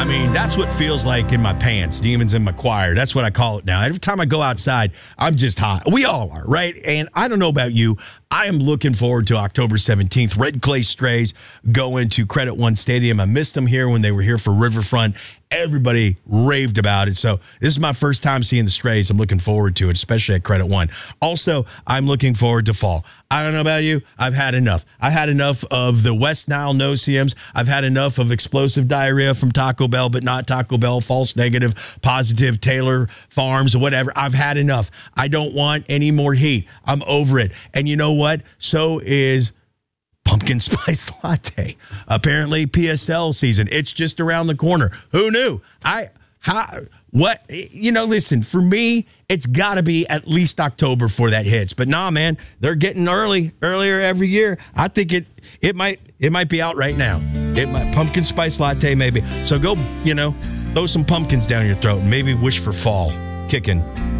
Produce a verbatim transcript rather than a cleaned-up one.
I mean, that's what feels like in my pants, demons in my choir. That's what I call it now. Every time I go outside, I'm just hot. We all are, right? And I don't know about you. I am looking forward to October seventeenth. Red Clay Strays go into Credit One Stadium. I missed them here when they were here for Riverfront. Everybody raved about it. So this is my first time seeing the Strays. I'm looking forward to it, especially at Credit One. Also, I'm looking forward to fall. I don't know about you. I've had enough. I had enough of the West Nile no-see-ums. I've had enough of explosive diarrhea from Taco Bell, but not Taco Bell, false negative, positive, Taylor Farms, or whatever. I've had enough. I don't want any more heat. I'm over it. And you know what? So is pumpkin spice latte. Apparently P S L season. It's just around the corner. Who knew? I how what you know, listen, for me, it's gotta be at least October before that hits. But nah, man, they're getting early, earlier every year. I think it it might it might be out right now. It might pumpkin spice latte, maybe. So go, you know, throw some pumpkins down your throat and maybe wish for fall. Kicking.